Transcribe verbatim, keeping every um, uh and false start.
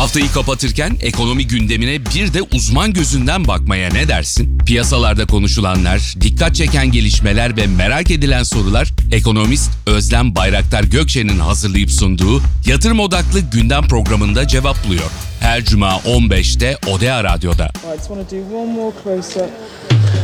Haftayı kapatırken ekonomi gündemine bir de uzman gözünden bakmaya ne dersin? Piyasalarda konuşulanlar, dikkat çeken gelişmeler ve merak edilen sorular ekonomist Özlem Bayraktar Gökçe'nin hazırlayıp sunduğu yatırım odaklı gündem programında cevaplıyor. Her cuma on beşte Odea Radyo'da. I just want to do one more close up.